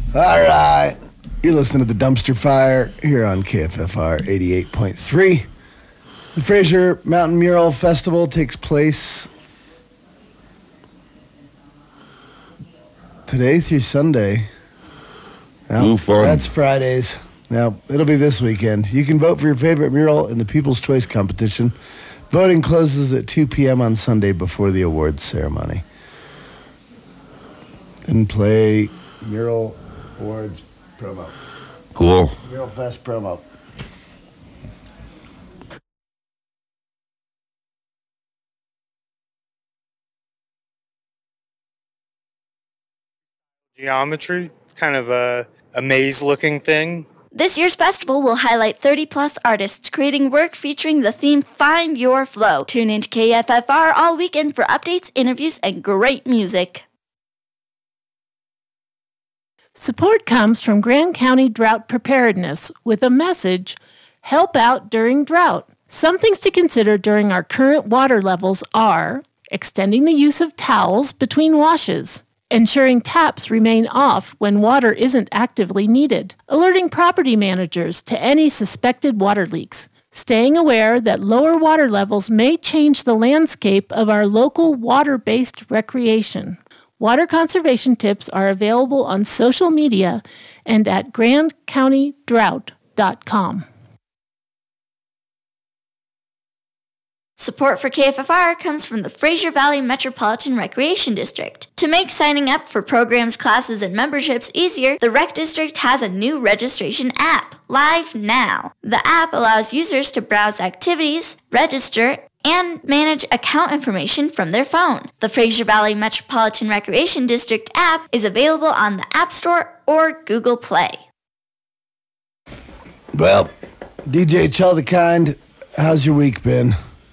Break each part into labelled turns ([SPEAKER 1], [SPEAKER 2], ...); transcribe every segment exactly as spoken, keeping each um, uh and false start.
[SPEAKER 1] All right. You're listening to The Dumpster Fire here on K F F R eighty-eight point three. The Fraser Mountain Mural Festival takes place today through Sunday. Now,
[SPEAKER 2] Ooh, fun.
[SPEAKER 1] That's Fridays. Now, it'll be this weekend. You can vote for your favorite mural in the People's Choice Competition. Voting closes at two p.m. on Sunday before the awards ceremony. And play Mural Awards promo.
[SPEAKER 2] Cool.
[SPEAKER 1] Mural Fest promo.
[SPEAKER 3] Geometry. It's kind of a, a maze-looking thing.
[SPEAKER 4] This year's festival will highlight thirty-plus artists creating work featuring the theme Find Your Flow. Tune into K F F R all weekend for updates, interviews, and great music.
[SPEAKER 5] Support comes from Grand County Drought Preparedness with a message, help out during drought. Some things to consider during our current water levels are extending the use of towels between washes, ensuring taps remain off when water isn't actively needed, alerting property managers to any suspected water leaks, staying aware that lower water levels may change the landscape of our local water-based recreation. Water conservation tips are available on social media and at grand county drought dot com.
[SPEAKER 4] Support for K F F R comes from the Fraser Valley Metropolitan Recreation District. To make signing up for programs, classes, and memberships easier, the Rec District has a new registration app, live now. The app allows users to browse activities, register, and manage account information from their phone. The Fraser Valley Metropolitan Recreation District app is available on the App Store or Google Play.
[SPEAKER 1] Well, D J Chaldekind, how's your week been?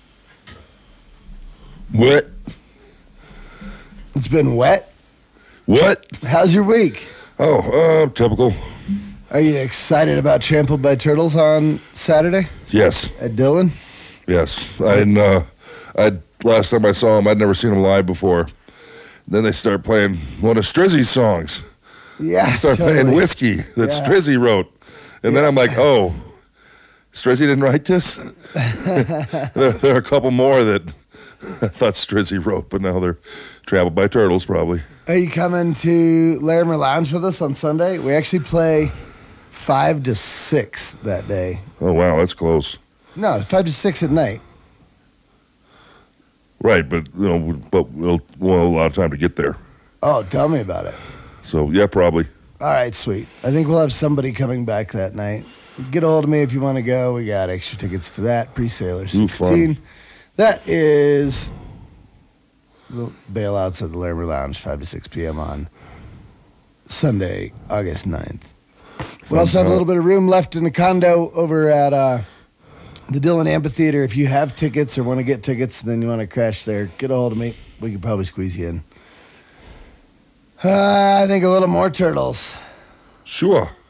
[SPEAKER 2] What?
[SPEAKER 1] It's been wet?
[SPEAKER 2] What?
[SPEAKER 1] How's your week?
[SPEAKER 2] Oh, uh, typical.
[SPEAKER 1] Are you excited about Trampled by Turtles on Saturday
[SPEAKER 2] Yes.
[SPEAKER 1] at Dillon?
[SPEAKER 2] Yes. I didn't, uh, I last time I saw him, I'd never seen him live before. Then they start playing one of Strizzy's songs.
[SPEAKER 1] Yeah,
[SPEAKER 2] They start
[SPEAKER 1] totally.
[SPEAKER 2] playing Whiskey that
[SPEAKER 1] Yeah.
[SPEAKER 2] Strizzy wrote. And then I'm like, oh, Strizzy didn't write this? there, there are a couple more that I thought Strizzy wrote, but now they're Trampled by Turtles, probably.
[SPEAKER 1] Are you coming to Larimer Lounge with us on Sunday? We actually play five to six that day.
[SPEAKER 2] Oh, wow, that's close.
[SPEAKER 1] No, five to six at night.
[SPEAKER 2] Right, but, you know, but we'll, we'll have a lot of time to get there.
[SPEAKER 1] Oh, tell me about it.
[SPEAKER 2] So, yeah, probably.
[SPEAKER 1] All right, sweet. I think we'll have somebody coming back that night. Get a hold of me if you want to go. We got extra tickets to that. Pre-sale are sixteen. That is the bailouts at the Larimer Lounge, five to six p.m. on Sunday, August ninth. We also have a little bit of room left in the condo over at uh, the Dillon Amphitheater. If you have tickets or want to get tickets, then you want to crash there, get a hold of me. We could probably squeeze you in. Uh, I think a little more Turtles.
[SPEAKER 2] Sure.